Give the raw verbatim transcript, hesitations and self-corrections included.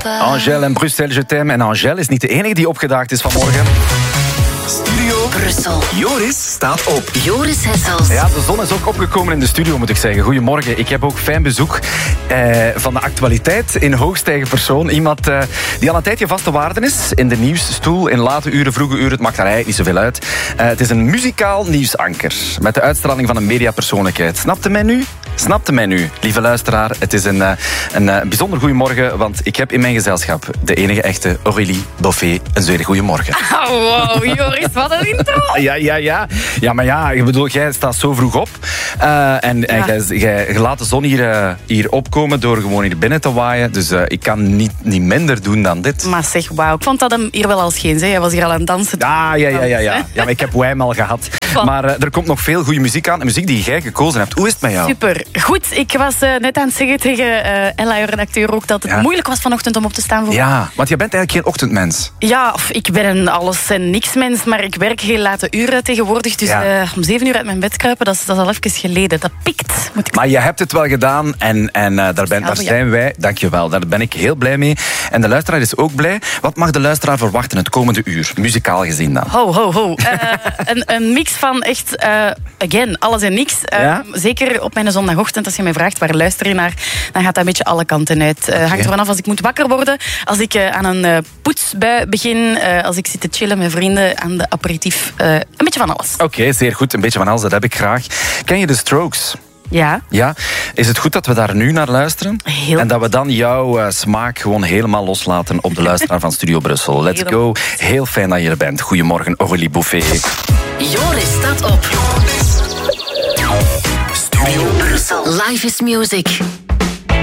Angèle en Bruxelles, je t'aime. En Angèle is niet de enige die opgedaagd is vanmorgen. Studio Brussel. Joris staat op. Joris Hessels. Ja, de zon is ook opgekomen in de studio, moet ik zeggen. Goedemorgen. Ik heb ook fijn bezoek eh, van de actualiteit in hoogst eigen persoon. Iemand eh, die al een tijdje vaste waarde is in de nieuwsstoel. In late uren, vroege uren, het maakt daar eigenlijk niet zoveel uit. Eh, het is een muzikaal nieuwsanker met de uitstraling van een mediapersoonlijkheid. Snapte mij nu? Snapte mij nu, lieve luisteraar. Het is een, een, een bijzonder goeiemorgen, want ik heb in mijn gezelschap de enige echte Aurélie Boffé. Een zeer goeiemorgen. Oh, wow, Joris, wat een intro. Ja, ja, ja. Ja, maar ja, ik bedoel, jij staat zo vroeg op. Uh, en en Ja. jij, jij, je laat de zon hier, uh, hier opkomen door gewoon hier binnen te waaien. Dus uh, ik kan niet, niet minder doen dan dit. Maar zeg, wauw. Ik vond dat hem hier wel als geen. Hij was hier al aan het dansen. Ah, ja, ja, ja, ja. Ja, maar ik heb wijn al gehad. Van. Maar uh, er komt nog veel goede muziek aan. Muziek die jij gekozen hebt. Hoe is het met jou? Super. Goed, ik was uh, net aan het zeggen tegen uh, Ella, uw redacteur, ook dat het Ja. moeilijk was vanochtend om op te staan. Voor Ja, want je bent eigenlijk geen ochtendmens. Ja, of ik ben een alles en niks mens, maar ik werk heel late uren tegenwoordig. Dus Ja. uh, om zeven uur uit mijn bed kruipen, dat is, dat is al even geleden. Dat pikt, moet ik Maar je hebt het wel gedaan en, en uh, daar, ben, daar Ja. zijn wij, dankjewel, daar ben ik heel blij mee. En de luisteraar is ook blij. Wat mag de luisteraar verwachten het komende uur, muzikaal gezien dan? Ho, ho, ho. Uh, een, een mix van echt, uh, again, alles en niks. Uh, Ja? Zeker op mijn zondagochtend, als je mij vraagt waar luister je naar, dan gaat dat een beetje alle kanten uit. Uh, Hangt ervan af als ik moet wakker worden, als ik uh, aan een uh, poetsbui begin, uh, als ik zit te chillen met vrienden aan de aperitief. Uh, een beetje van alles. Oké, okay, zeer goed. Een beetje van alles, dat heb ik graag. Ken je de Strokes? Ja. Ja. Is het goed dat we daar nu naar luisteren? Heel en dat we dan jouw uh, smaak gewoon helemaal loslaten op de luisteraar van Studio Brussel. Let's go. Heel fijn dat je er bent. Goedemorgen, Aurélie Boffé. Joris staat op. Studio Brussel. Life is music.